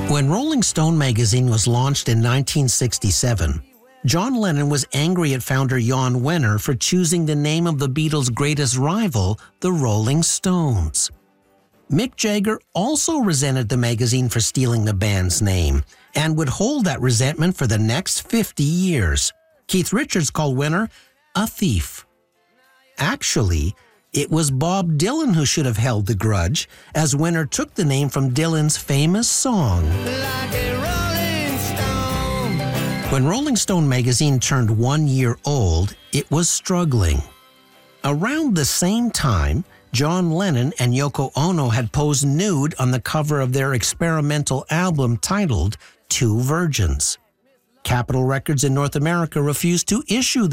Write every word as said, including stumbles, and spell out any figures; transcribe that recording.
When Rolling Stone magazine was launched in nineteen sixty-seven, John Lennon was angry at founder Jan Wenner for choosing the name of the Beatles' greatest rival, the Rolling Stones. Mick Jagger also resented the magazine for stealing the band's name and would hold that resentment for the next fifty years. Keith Richards called Wenner a thief. Actually, it was Bob Dylan who should have held the grudge, as Wenner took the name from Dylan's famous song. Like a Rolling Stone. When Rolling Stone magazine turned one year old, it was struggling. Around the same time, John Lennon and Yoko Ono had posed nude on the cover of their experimental album titled Two Virgins. Capitol Records in North America refused to issue